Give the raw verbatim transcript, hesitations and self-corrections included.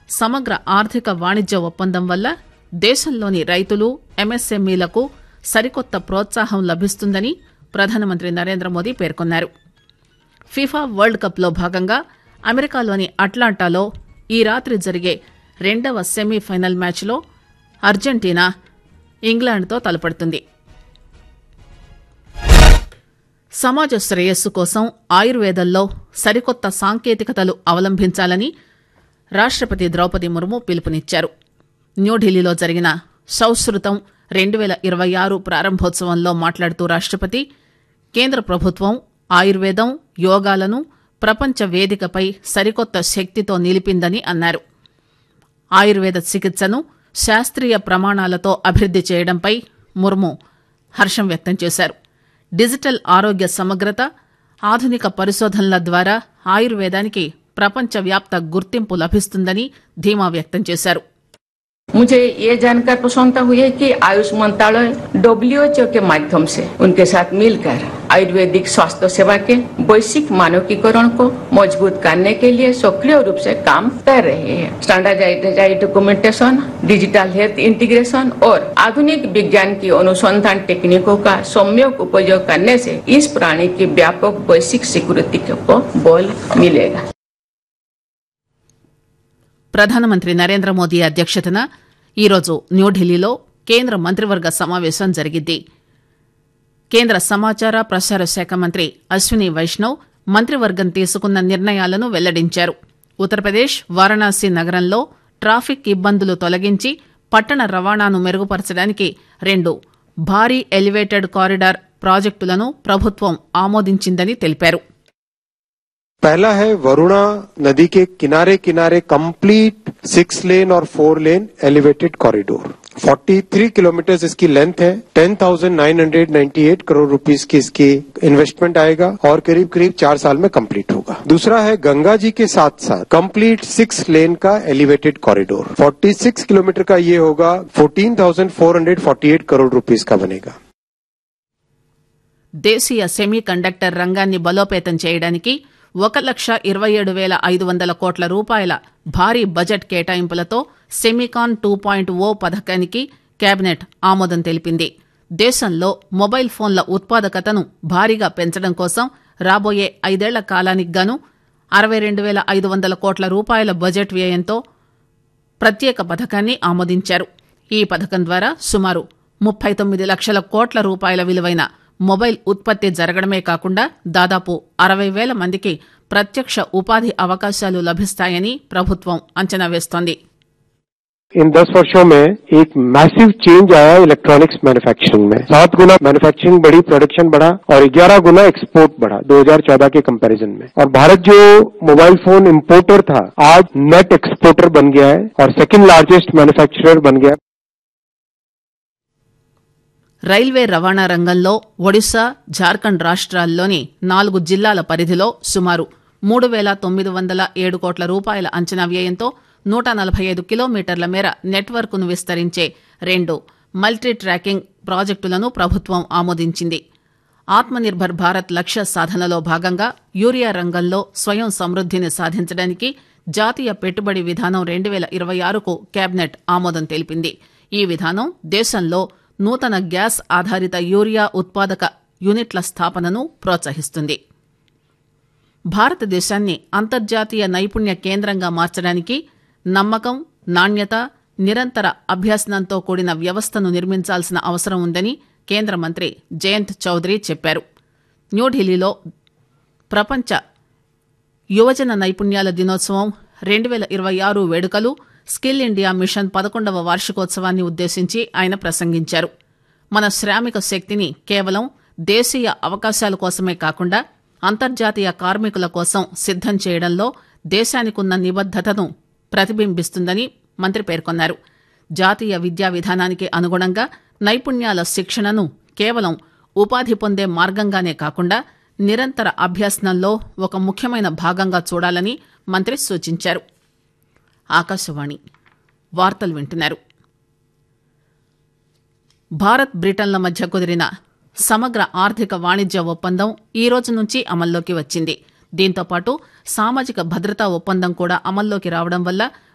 సమగ్ర ఆర్థిక వాణిజ్య ఒప్పందం వల్ల దేశంలోని రైతులు ఎంఎస్ఎంఈలకు సరికొత్త ప్రోత్సాహం లభిస్తుందని ప్రధానమంత్రి నరేంద్ర మోదీ పేర్కొన్నారు. ఫిఫా వరల్డ్ కప్లో భాగంగా అమెరికాలోని అట్లాంటాలో ఈ రాత్రి జరిగే రెండవ సెమీఫైనల్ మ్యాచ్లో అర్జెంటీనా ఇంగ్లాండ్తో తలపడుతుంది. సమాజ శ్రేయస్సు కోసం ఆయుర్వేదంలో సరికొత్త సాంకేతికతలు అవలంబించాలని రాష్టపతి ద్రౌపది ముర్ము పిలుపునిచ్చారు. న్యూఢిల్లీలో జరిగిన సౌశ్రుతం రెండు పేల ఇరవై ఆరు ప్రారంభోత్సవంలో మాట్లాడుతూ రాష్టపతి కేంద్ర ప్రభుత్వం ఆయుర్వేదం యోగాలను ప్రపంచ వేదికపై సరికొత్త శక్తితో నిలిపిందని అన్నారు. ఆయుర్వేద చికిత్సను శాస్త్రీయ ప్రమాణాలతో అభివృద్ది చేయడంపై ముర్ము హర్షం వ్యక్తం చేశారు. డిజిటల్ ఆరోగ్య సమగ్రత, ఆధునిక పరిశోధనల ద్వారా ఆయుర్వేదానికి ప్రపంచవ్యాప్త గుర్తింపు లభిస్తుందని ధీమా వ్యక్తం చేశారు. मुझे ये जानकर प्रसन्नता हुई है कि आयुष मंत्रालय डब्ल्यूएचओ के माध्यम से उनके साथ मिलकर आयुर्वेदिक स्वास्थ्य सेवा के वैश्विक मानकीकरण को मजबूत करने के लिए सक्रिय रूप से काम कर रहे हैं. Standardised documentation, digital health integration और आधुनिक विज्ञान की अनुसंधान टेक्निकों का सम्यक उपयोग करने से इस प्रणाली की व्यापक वैश्विक स्वीकृति को बल मिलेगा. ప్రధానమంత్రి నరేంద్ర మోదీ అధ్యక్షతన ఈరోజు న్యూఢిల్లీలో కేంద్ర మంత్రివర్గ సమావేశం జరిగింది. కేంద్ర సమాచార ప్రసార శాఖ మంత్రి అశ్విని వైష్ణవ్ మంత్రివర్గం తీసుకున్న నిర్ణయాలను వెల్లడించారు. ఉత్తరప్రదేశ్ వారణాసి నగరంలో ట్రాఫిక్ ఇబ్బందులు తొలగించి పట్టణ రవాణాను మెరుగుపరచడానికి రెండు భారీ ఎలివేటెడ్ కారిడార్ ప్రాజెక్టులను ప్రభుత్వం ఆమోదించిందని తెలిపారు. पहला है वरुणा नदी के किनारे किनारे कंप्लीट सिक्स लेन और फोर लेन एलिवेटेड कॉरिडोर तैंतालीस किलोमीटर इसकी लेंथ है. Ten thousand nine hundred ninety eight crore rupees की इसकी इन्वेस्टमेंट आएगा और करीब करीब चार साल में कंप्लीट होगा. दूसरा है गंगा जी के साथ साथ कंप्लीट सिक्स लेन का एलिवेटेड कॉरिडोर छियालीस किलोमीटर का ये होगा. Fourteen thousand four hundred forty eight crore rupees का बनेगा. దేశీయ సెమీ కండక్టర్ రంగాన్ని బలోపేతం చేయడానికి ఒక లక్ష ఇరవై ఏడు వేల ఐదు వందల కోట్ల రూపాయల భారీ బడ్జెట్ కేటాయింపులతో సెమీకాన్ టూ పాయింట్ ఓ పథకానికి కేబినెట్ ఆమోదం తెలిపింది. దేశంలో మొబైల్ ఫోన్ల ఉత్పాదకతను భారీగా పెంచడం కోసం రాబోయే ఐదేళ్ల కాలానికి గాను అరవై రెండు వేల ఐదు వందల కోట్ల రూపాయల బడ్జెట్ వ్యయంతో ప్రత్యేక పథకాన్ని ఆమోదించారు. ఈ పథకం ద్వారా సుమారు ముప్పై తొమ్మిది లక్షల కోట్ల రూపాయల విలువైన మొబైల్ ఉత్పత్తి జరగడమే కాకుండా దాదాపు అరవై వేల మందికి ప్రత్యక్ష ఉపాధి అవకాశాలు లభిస్తాయని ప్రభుత్వం అంచనా వేస్తోంది. इन दस वर्षों में एक मैसिव चेंज आया इलेक्ट्रॉनिक्स मैन्युफैक्चरिंग में. सात गुना मैन्युफैक्चरिंग बढ़ी, प्रोडक्शन बढ़ा और ग्यारह गुना एक्सपोर्ट बढ़ा दो हज़ार चौदह के कंपैरिजन में. और भारत जो मोबाइल फोन इंपोर्टर था आज नेट एक्सपोर्टर बन गया है और सेकंड लार्जेस्ट मैन्युफैक्चरर बन गया. రైల్వే రవాణా రంగంలో ఒడిశా, జార్ఖండ్ రాష్ట్రాల్లోని నాలుగు జిల్లాల పరిధిలో సుమారు మూడు వేల తొమ్మిది వందల ఏడు కోట్ల రూపాయల అంచనా వ్యయంతో నూట నలభై ఐదు కిలోమీటర్ల మేర నెట్వర్క్ను విస్తరించే రెండు మల్టీ ట్రాకింగ్ ప్రాజెక్టులను ప్రభుత్వం ఆమోదించింది. ఆత్మనిర్భర్ భారత్ లక్ష్య సాధనలో భాగంగా యూరియా రంగంలో స్వయం సమృద్దిని సాధించడానికి జాతీయ పెట్టుబడి విధానం రెండు వేల ఇరవై ఆరుకు కేబినెట్ ఆమోదం తెలిపింది. ఈ విధానం దేశంలో నూతన గ్యాస్ ఆధారిత యూరియా ఉత్పాదక యూనిట్ల స్థాపనను ప్రోత్సహిస్తుంది. భారతదేశాన్ని అంతర్జాతీయ నైపుణ్య కేంద్రంగా మార్చడానికి నమ్మకం, నాణ్యత, నిరంతర అభ్యసనంతో కూడిన వ్యవస్థను నిర్మించాల్సిన అవసరం ఉందని కేంద్ర మంత్రి జయంత్ చౌదరి చెప్పారు. న్యూఢిల్లీలో ప్రపంచ యువజన నైపుణ్యాల దినోత్సవం రెండు వేల ఇరవై ఆరు వేడుకలు, స్కిల్ ఇండియా మిషన్ పదకొండవ వార్షికోత్సవాన్ని ఉద్దేశించి ఆయన ప్రసంగించారు. మన శ్రామిక శక్తిని కేవలం దేశీయ అవకాశాల కోసమే కాకుండా అంతర్జాతీయ కార్మికుల కోసం సిద్దం చేయడంలో దేశానికున్న నిబద్దతను ప్రతిబింబిస్తుందని మంత్రి పేర్కొన్నారు. జాతీయ విద్యా విధానానికి అనుగుణంగా నైపుణ్యాల శిక్షణను కేవలం ఉపాధి పొందే మార్గంగానే కాకుండా నిరంతర అభ్యసనంలో ఒక ముఖ్యమైన భాగంగా చూడాలని మంత్రి సూచించారు. ఆకాశవాణి వార్తలు వింటున్నారు. భారత్ బ్రిటన్ల మధ్య కుదిరిన సమగ్ర ఆర్థిక వాణిజ్య ఒప్పందం ఈ రోజు నుంచి అమల్లోకి వచ్చింది. దీంతో పాటు సామాజిక భద్రతా ఒప్పందం కూడా అమల్లోకి రావడం వల్ల